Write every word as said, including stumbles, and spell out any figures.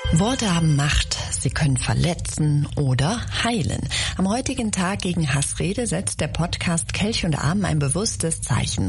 Worte haben Macht. Sie können verletzen oder heilen. Am heutigen Tag gegen Hassrede setzt der Podcast Kelch und Abend ein bewusstes Zeichen.